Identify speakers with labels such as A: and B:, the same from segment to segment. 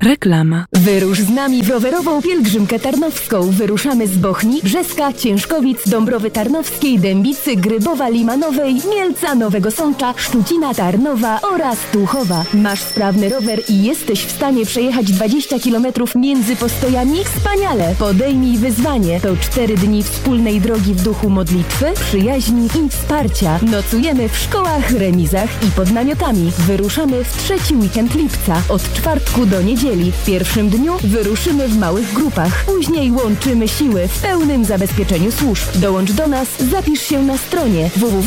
A: Reklama.
B: Wyrusz z nami w rowerową pielgrzymkę tarnowską. Wyruszamy z Bochni, Brzeska, Ciężkowic, Dąbrowy Tarnowskiej, Dębicy, Grybowa, Limanowej, Mielca, Nowego Sącza, Szczucina, Tarnowa oraz Tuchowa. Masz sprawny rower i jesteś w stanie przejechać 20 km między postojami? Wspaniale! Podejmij wyzwanie. To 4 dni wspólnej drogi w duchu modlitwy, przyjaźni i wsparcia. Nocujemy w szkołach, remizach i pod namiotami. Wyruszamy w 3. weekend lipca, od czwartku do niedzieli. W pierwszym dniu wyruszymy w małych grupach. Później łączymy siły w pełnym zabezpieczeniu służb. Dołącz do nas, zapisz się na stronie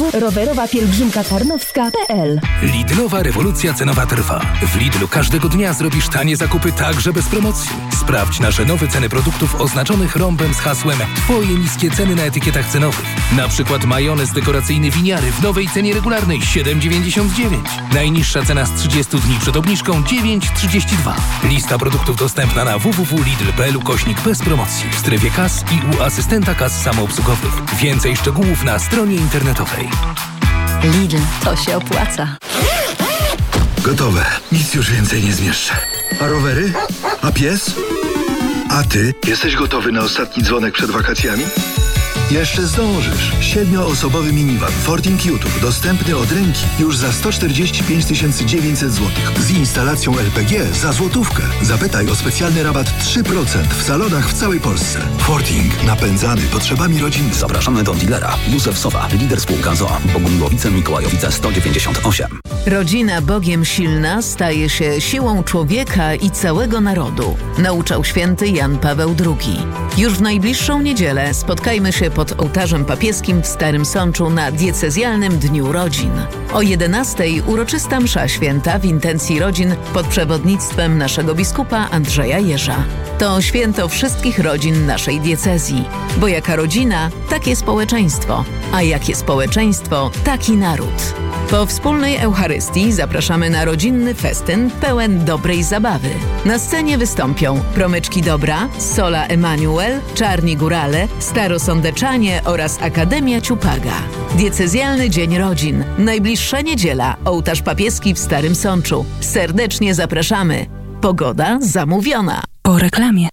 B: www.rowerowapielgrzymkatarnowska.pl.
C: Lidlowa rewolucja cenowa trwa. W Lidlu każdego dnia zrobisz tanie zakupy także bez promocji. Sprawdź nasze nowe ceny produktów oznaczonych rąbem z hasłem Twoje niskie ceny na etykietach cenowych. Na przykład majonez dekoracyjny Winiary w nowej cenie regularnej 7,99. Najniższa cena z 30 dni przed obniżką 9,32. Lista produktów dostępna na www.lidl.pl/. bez promocji w strefie kas i u asystenta kas samoobsługowych. Więcej szczegółów na stronie internetowej.
D: Lidl, to się opłaca.
E: Gotowe. Nic już więcej nie zmieszczę. A rowery? A pies? A ty? Jesteś gotowy na ostatni dzwonek przed wakacjami? Jeszcze zdążysz. 7-osobowy minivan Ford Intuitive dostępny od ręki już za 145 900 zł. Z instalacją LPG za złotówkę. Zapytaj o specjalny rabat 3% w salonach w całej Polsce. Fording. Napędzany potrzebami rodziny.
F: Zapraszamy do dealera. Józef Sowa, lider spółka ZOA. Bogumiłowice, Mikołajowice 198.
G: Rodzina Bogiem silna staje się siłą człowieka i całego narodu. Nauczał święty Jan Paweł II. Już w najbliższą niedzielę spotkajmy się pod ołtarzem papieskim w Starym Sączu na diecezjalnym Dniu Rodzin. O 11:00 uroczysta msza święta w intencji rodzin pod przewodnictwem naszego biskupa Andrzeja Jerza. To święto wszystkich rodzin naszej diecezji, bo jaka rodzina, takie społeczeństwo, a jakie społeczeństwo, taki naród. Po wspólnej Eucharystii zapraszamy na rodzinny festyn pełen dobrej zabawy. Na scenie wystąpią Promyczki Dobra, Sola Emanuel, Czarni Górale, Starosądeczanie oraz Akademia Ciupaga. Diecezjalny Dzień Rodzin. Najbliższa niedziela. Ołtarz papieski w Starym Sączu. Serdecznie zapraszamy. Pogoda zamówiona.
A: Po reklamie.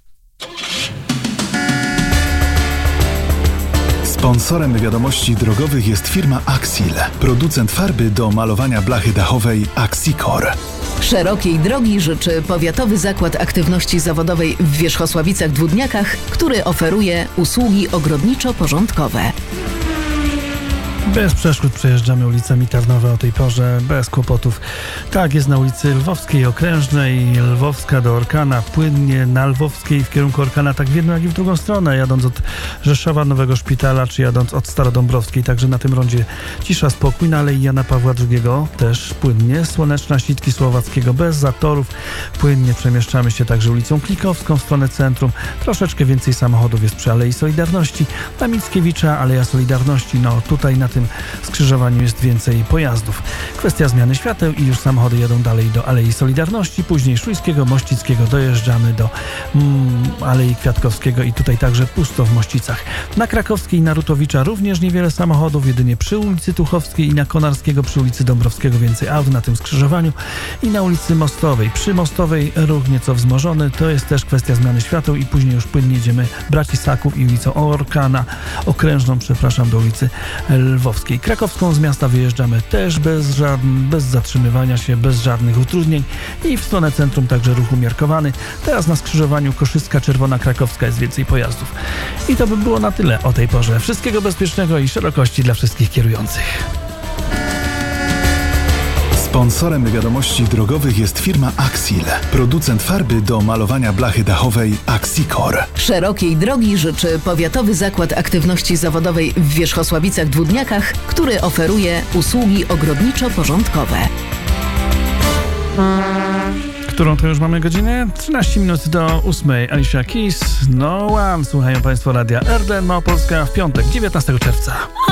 H: Sponsorem wiadomości drogowych jest firma Axil, producent farby do malowania blachy dachowej Axicor.
G: Szerokiej drogi życzy Powiatowy Zakład Aktywności Zawodowej w Wierzchosławicach-Dwódniakach, który oferuje usługi ogrodniczo-porządkowe.
I: Bez przeszkód przejeżdżamy ulicami Tarnowa o tej porze, bez kłopotów. Tak jest na ulicy Lwowskiej Okrężnej, Lwowska do Orkana, płynnie na Lwowskiej w kierunku Orkana, tak w jedną jak i w drugą stronę, jadąc od Rzeszowa Nowego Szpitala, czy jadąc od Starodąbrowskiej. Także na tym rondzie cisza, spokój. Na Alei Jana Pawła II też płynnie. Słoneczna, Ślitki Słowackiego bez zatorów. Płynnie przemieszczamy się także ulicą Klikowską w stronę centrum. Troszeczkę więcej samochodów jest przy Alei Solidarności. Na Mickiewicza, Aleja Solidarności, no tutaj na tym skrzyżowaniu jest więcej pojazdów. Kwestia zmiany świateł i już samochody jadą dalej do Alei Solidarności, później Szujskiego, Mościckiego, dojeżdżamy do Alei Kwiatkowskiego i tutaj także pusto w Mościcach. Na Krakowskiej i na Rutowicza również niewiele samochodów, jedynie przy ulicy Tuchowskiej i na Konarskiego, przy ulicy Dąbrowskiego więcej aut na tym skrzyżowaniu i na ulicy Mostowej. Przy Mostowej ruch nieco wzmożony, to jest też kwestia zmiany świateł i później już płynnie jedziemy Bracisaków i ulicą Orkana, Okrężną, do ulicy Lwowskiej. Krakowską z miasta wyjeżdżamy też bez zatrzymywania się, bez żadnych utrudnień i w stronę centrum także ruch umiarkowany. Teraz na skrzyżowaniu Koszycka, Czerwona, Krakowska jest więcej pojazdów. I to by było na tyle o tej porze. Wszystkiego bezpiecznego i szerokości dla wszystkich kierujących.
H: Sponsorem wiadomości drogowych jest firma Axil, producent farby do malowania blachy dachowej Axicor.
G: Szerokiej drogi życzy Powiatowy Zakład Aktywności Zawodowej w Wierzchosławicach-Dwódniakach, który oferuje usługi ogrodniczo-porządkowe.
I: Którą to już mamy godzinę? 13 minut do 8. Alicia Keys, No One. Słuchają Państwo radia RDN Małopolska w piątek, 19 czerwca.